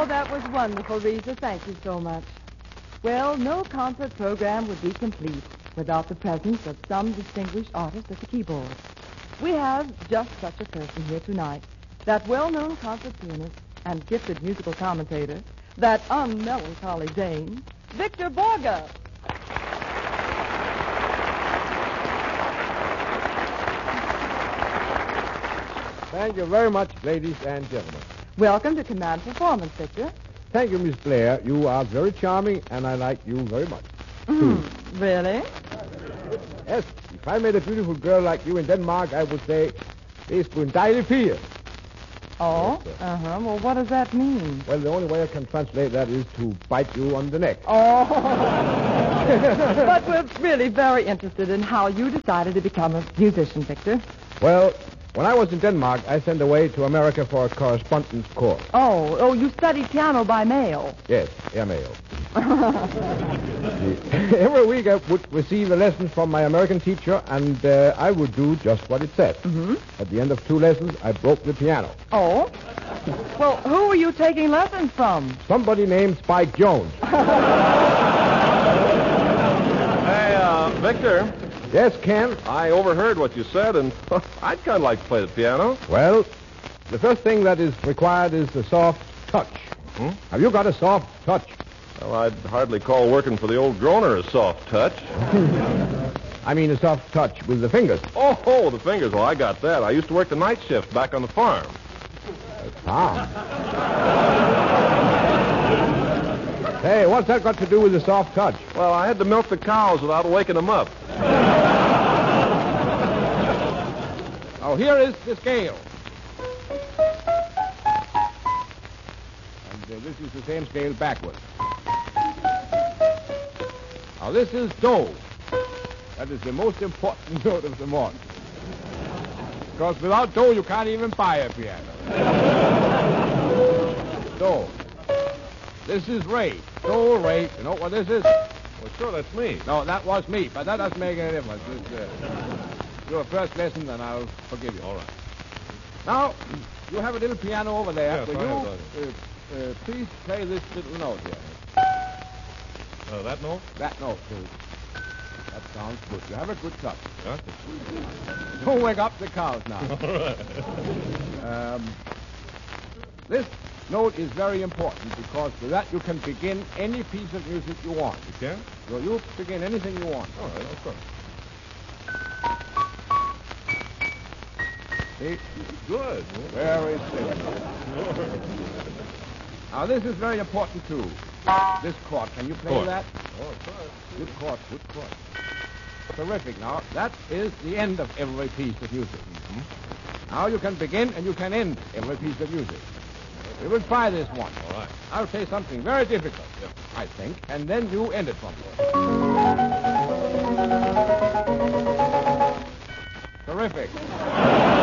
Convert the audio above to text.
Oh, that was wonderful, Rita. Thank you so much. Well, no concert program would be complete without the presence of some distinguished artist at the keyboard. We have just such a person here tonight, that well-known concert pianist and gifted musical commentator, that unmelancholy Dane, Victor Borge. Thank you very much, ladies and gentlemen. Welcome to Command Performance, Victor. Thank you, Miss Blair. You are very charming, and I like you very much. Really? Yes, if I met a beautiful girl like you in Denmark, I would say, det er sgu en dejlig pige. Oh? Yes, Well, what does that mean? Well, the only way I can translate that is to bite you on the neck. Oh. But we're really very interested in how you decided to become a musician, Victor. Well, when I was in Denmark, I sent away to America for a correspondence course. Oh, you studied piano by mail. Yes, airmail. Every week I would receive a lesson from my American teacher, and I would do just what it said. Mm-hmm. At the end of 2 lessons, I broke the piano. Oh? Well, who were you taking lessons from? Somebody named Spike Jones. Hey, Victor. Yes, Ken? I overheard what you said, and I'd kind of like to play the piano. Well, the first thing that is required is a soft touch. Have you got a soft touch? Well, I'd hardly call working for the old droner a soft touch. I mean a soft touch with the fingers. Oh, the fingers. Well, I got that. I used to work the night shift back on the farm. Hey, what's that got to do with a soft touch? Well, I had to milk the cows without waking them up. Oh, here is the scale. And this is the same scale backwards. Now, this is do. That is the most important note of them all. Because without do, you can't even buy a piano. Do. This is Ray. Do, Ray. You know what this is? Well, sure, that's me. No, that was me, but that doesn't make any difference. Your first lesson, and I'll forgive you. All right. Now, you have a little piano over there. Yes, Will I you have please play this little note here? That note? That note, please. That sounds good. You have a good touch. Yeah. Don't wake up the cows now. All right. This note is very important because with that you can begin any piece of music you want. You can? So you begin anything you want. All right, of course. See? Good. Very simple. Now, this is very important, too. This chord. Can you play Chord. that? Oh, of course. Good chord, good chord. Terrific. Now, that is the end of every piece of music. Now you can begin and you can end every piece of music. We will try this one. All right. I'll say something very difficult, Yeah. I think, and then you end it for me. Terrific.